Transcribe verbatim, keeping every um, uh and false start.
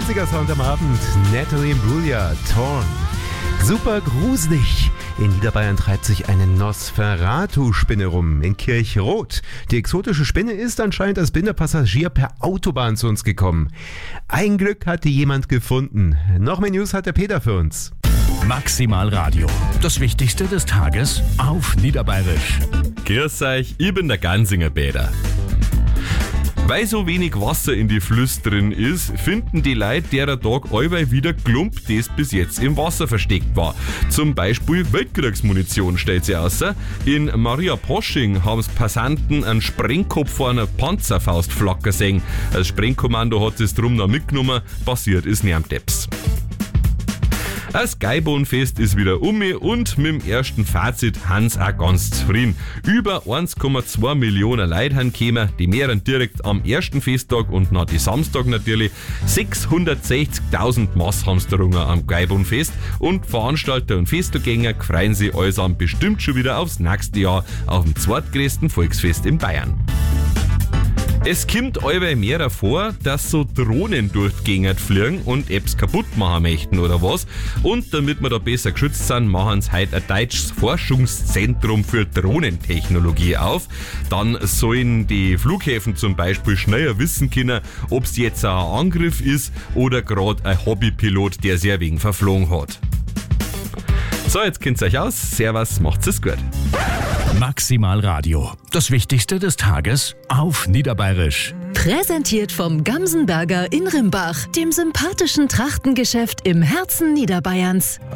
neunziger-Sound am Abend. Natalie Imbruglia, Torn. Super gruselig. In Niederbayern treibt sich eine Nosferatu-Spinne rum in Kirchroth. Die exotische Spinne ist anscheinend als Binderpassagier per Autobahn zu uns gekommen. Ein Glück hat die jemand gefunden. Noch mehr News hat der Peter für uns. Maximal Radio. Das Wichtigste des Tages auf Niederbayerisch. Grüß euch, ich bin der Gansinger Bäder. Weil so wenig Wasser in die Flüsse drin ist, finden die Leute derer Tag allweil wieder Klump, das bis jetzt im Wasser versteckt war. Zum Beispiel Weltkriegsmunition, stellt sie aus. In Maria Posching haben Passanten einen Sprengkopf vor einer Panzerfaust flackern sehen. Das Sprengkommando hat es drum noch mitgenommen, passiert ist Nermteps. Das Geibohnfest ist wieder um und mit dem ersten Fazit Hans auch ganz zufrieden. Über eins Komma zwei Millionen Leute haben gekommen, die mehren direkt am ersten Festtag und nach die Samstag natürlich. sechshundertsechzigtausend Maß haben sie darunter am Geibohnfest und Veranstalter und Festgänger freuen sich allesamt bestimmt schon wieder aufs nächste Jahr auf dem zweitgrößten Volksfest in Bayern. Es kommt allweil mehr vor, dass so Drohnen durch die Gegend fliegen und Apps kaputt machen möchten oder was. Und damit wir da besser geschützt sind, machen sie heute ein deutsches Forschungszentrum für Drohnentechnologie auf. Dann sollen die Flughäfen zum Beispiel schneller wissen können, ob es jetzt ein Angriff ist oder gerade ein Hobbypilot, der sehr wegen verflogen hat. So, jetzt kennt ihr euch aus. Servus, macht's es gut. Maximal Radio. Das Wichtigste des Tages auf Niederbayerisch. Präsentiert vom Gamsenberger in Rimbach, dem sympathischen Trachtengeschäft im Herzen Niederbayerns.